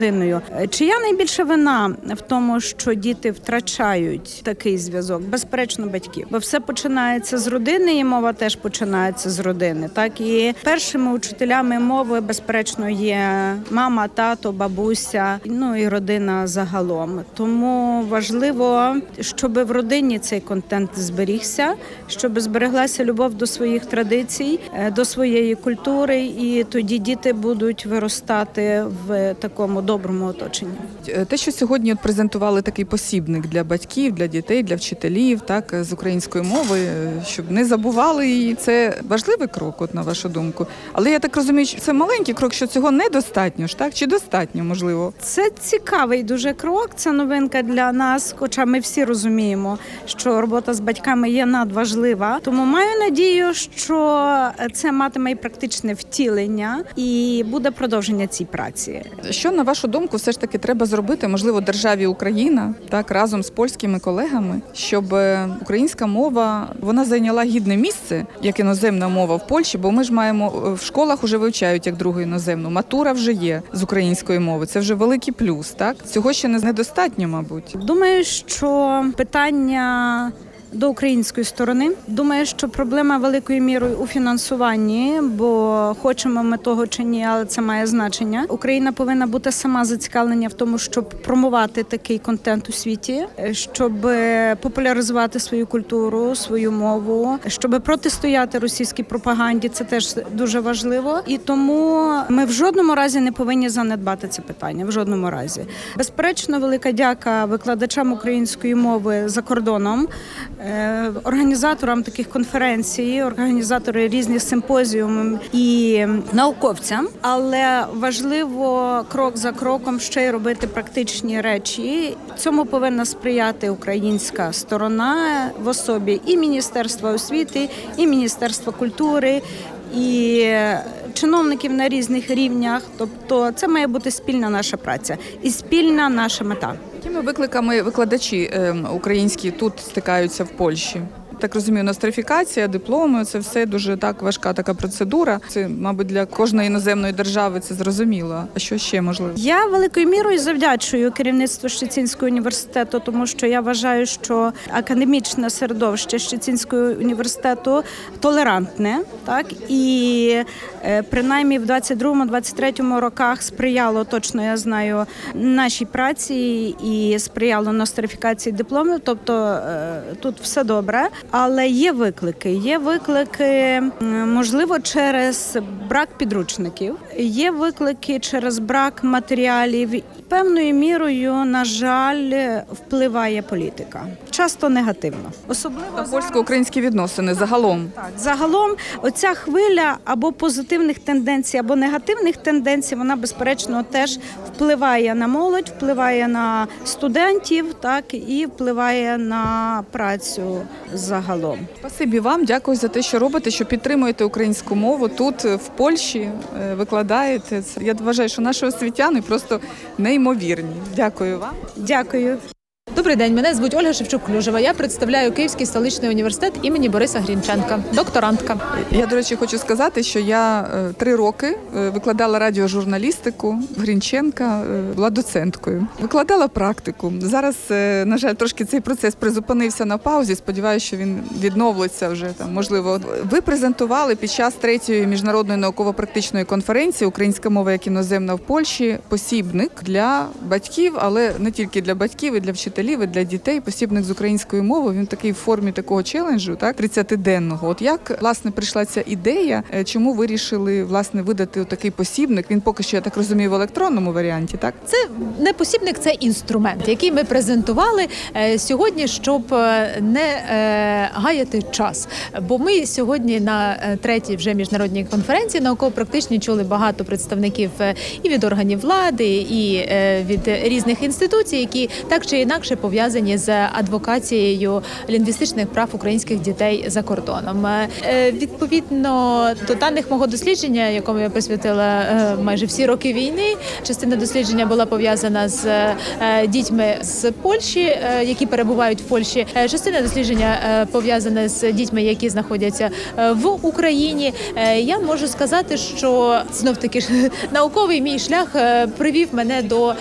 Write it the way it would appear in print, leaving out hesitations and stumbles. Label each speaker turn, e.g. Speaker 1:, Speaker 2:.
Speaker 1: Чия найбільша вина в тому, що діти втрачають такий зв'язок? Безперечно, батьків. Бо все починається з родини, і мова теж починається з родини. Так, і першими учителями мови, безперечно, є мама, тато, бабуся, ну і родина загалом. Тому важливо, щоб в родині цей контент зберігся, щоб збереглася любов до своїх традицій, до своєї культури, і тоді діти будуть виростати в такому доброму оточенні.
Speaker 2: Те, що сьогодні презентували такий посібник для батьків, для дітей, для вчителів, так, з української мови, щоб не забували її, це важливий крок, от, на вашу думку. Але я так розумію, що це маленький крок, що цього недостатньо ж, так? Чи достатньо, можливо?
Speaker 1: Це цікавий дуже крок, це новинка для нас, хоча ми всі розуміємо, що робота з батьками є надважлива. Тому маю надію, що це матиме і практичне втілення і буде продовження цій праці.
Speaker 2: Що, на вашу думку, все ж таки треба зробити, можливо, державі Україна, так, разом з польськими колегами, щоб українська мова, вона зайняла гідне місце, як іноземна мова в Польщі, бо ми ж маємо, в школах вже вивчають як другу іноземну, матура вже є з української мови, це вже великий плюс, так? Цього ще недостатньо, мабуть.
Speaker 1: Думаю, що питання до української сторони. Думаю, що проблема великою мірою у фінансуванні, бо хочемо ми того чи ні, але це має значення. Україна повинна бути сама зацікавлена в тому, щоб промувати такий контент у світі, щоб популяризувати свою культуру, свою мову, щоб протистояти російській пропаганді. Це теж дуже важливо. І тому ми в жодному разі не повинні занедбати це питання. В жодному разі. Безперечно, велика дяка викладачам української мови за кордоном, організаторам таких конференцій, організаторам різних симпозіумів і науковцям. Але важливо крок за кроком ще й робити практичні речі. Цьому повинна сприяти українська сторона в особі і Міністерства освіти, і Міністерства культури, і чиновників на різних рівнях. Тобто це має бути спільна наша праця і спільна наша мета.
Speaker 2: Якими викликами викладачі українські тут стикаються в Польщі? Так розумію, нострифікація, дипломи – це все дуже так важка така процедура. Це, мабуть, для кожної іноземної держави це зрозуміло. А що ще можливо?
Speaker 1: Я великою мірою завдячую керівництву Щецінського університету, тому що я вважаю, що академічне середовище Щецінського університету толерантне, так, і принаймні в 22-23 роках сприяло, точно я знаю, нашій праці і сприяло нострифікації дипломів, тобто тут все добре. Але є виклики, можливо, через брак підручників, є виклики через брак матеріалів. Певною мірою, на жаль, впливає політика. Часто негативно. Особливо
Speaker 2: на польсько-українські відносини загалом.
Speaker 1: Так, загалом оця хвиля або позитивних тенденцій, або негативних тенденцій, вона, безперечно, теж впливає на молодь, впливає на студентів, так, і впливає на працю загалом.
Speaker 2: Спасибі вам, дякую за те, що робите, що підтримуєте українську мову тут, в Польщі, викладаєте. Я вважаю, що наші освітяни просто неймовірні. Дякую вам.
Speaker 1: Дякую.
Speaker 3: Добрий день, мене звуть Ольга Шевчук-Клюжева. Я представляю Київський столичний університет імені Бориса Грінченка, докторантка.
Speaker 2: Я, до речі, хочу сказати, що я 3 роки викладала радіожурналістику в Грінченка, була доценткою. Викладала практику. Зараз, на жаль, трошки цей процес призупинився на паузі. Сподіваюся, що він відновиться вже там, можливо. Ви презентували під час 3-ї міжнародної науково-практичної конференції «Українська мова як іноземна в Польщі» посібник для батьків, але не тільки для батьків, і для вчителів, і для дітей. Посібник з української мови, він такий в формі такого челенджу, так, 30-денного. От як, власне, прийшла ця ідея, чому вирішили, власне, видати такий посібник? Він поки що, я так розумію, в електронному варіанті, так?
Speaker 3: Це не посібник, це інструмент, який ми презентували сьогодні, щоб не гаяти час. Бо ми сьогодні на 3-й вже міжнародній конференції науково-практичній чули багато представників і від органів влади, і від різних інституцій, які так чи інакше пов'язані з адвокацією лінгвістичних прав українських дітей за кордоном. Відповідно до даних мого дослідження, якому я присвятила майже всі роки війни, частина дослідження була пов'язана з дітьми з Польщі, які перебувають в Польщі. Частина дослідження пов'язана з дітьми, які знаходяться в Україні. Я можу сказати, що знов-таки науковий мій шлях привів мене до